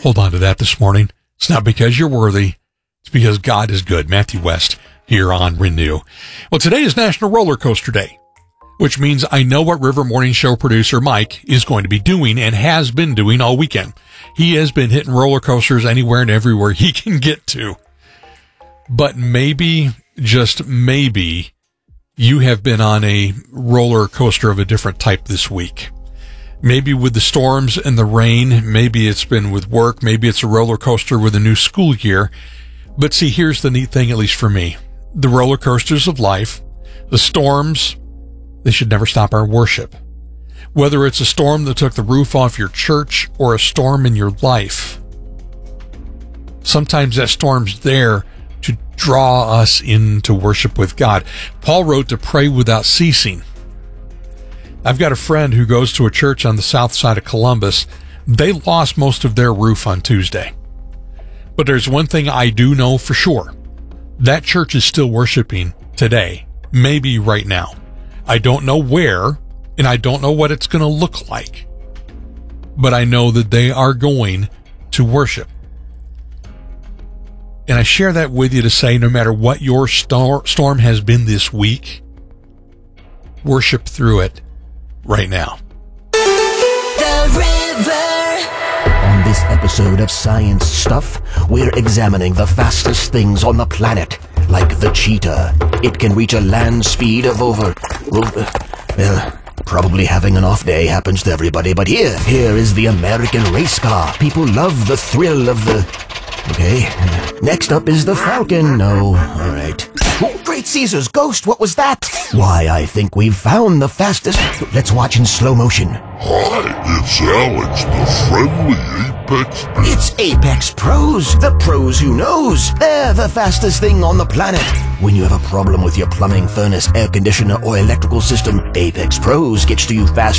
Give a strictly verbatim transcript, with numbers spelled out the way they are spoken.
Hold on to that this morning. It's not because you're worthy. It's because God is good. Matthew West here on Renew. Well, today is National Roller Coaster Day, which means I know what River Morning Show producer Mike is going to be doing and has been doing all weekend. He has been hitting roller coasters anywhere and everywhere he can get to. But maybe, just maybe, you have been on a roller coaster of a different type this week. Maybe with the storms and the rain, maybe it's been with work, maybe it's a roller coaster with a new school year. But see, here's the neat thing, at least for me. The roller coasters of life, the storms, they should never stop our worship. Whether it's a storm that took the roof off your church or a storm in your life, sometimes that storm's there to draw us into worship with God. Paul wrote to pray without ceasing. I've got a friend who goes to a church on the south side of Columbus. They lost most of their roof on Tuesday. But there's one thing I do know for sure. That church is still worshiping today, maybe right now. I don't know where, and I don't know what it's going to look like. But I know that they are going to worship. And I share that with you to say, no matter what your stor- storm has been this week, worship through it right now. The river. On this episode of Science Stuff, we're examining the fastest things on the planet, like the cheetah. It can reach a land speed of over... over well, probably having an off day happens to everybody, but here, here is the American race car. People love the thrill of the... Okay, next up is the Falcon. No, alright. Oh, Great Caesar's ghost, what was that? Why, I think we've found the fastest... Let's watch in slow motion. Hi, it's Alex, the friendly Apex... It's Apex Pros, the pros who knows. They're the fastest thing on the planet. When you have a problem with your plumbing, furnace, air conditioner, or electrical system, Apex Pros gets to you fast.